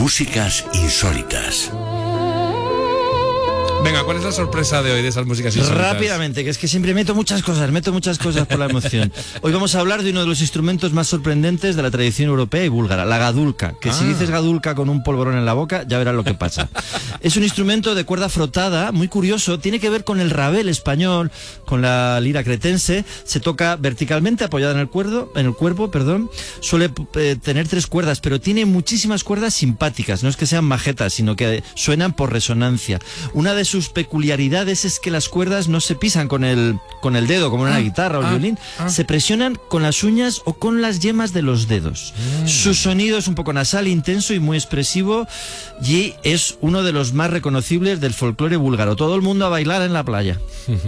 Músicas insólitas. Venga, ¿cuál es la sorpresa de hoy de esas músicas insólitas? Rápidamente, que es que siempre meto muchas cosas por la emoción. Hoy vamos a hablar de uno de los instrumentos más sorprendentes de la tradición europea y búlgara, la gadulka, que si dices gadulka con un polvorón en la boca, ya verás lo que pasa. Es un instrumento de cuerda frotada, muy curioso, tiene que ver con el rabel español, con la lira cretense, se toca verticalmente, apoyada en el cuerpo, suele tener 3 cuerdas, pero tiene muchísimas cuerdas simpáticas, no es que sean majetas, sino que suenan por resonancia. Una de sus peculiaridades es que las cuerdas no se pisan con el dedo, como en una guitarra o el violín, se presionan con las uñas o con las yemas de los dedos. Su sonido es un poco nasal, intenso y muy expresivo, y es uno de los más reconocibles del folclore búlgaro. Todo el mundo a bailar en la playa.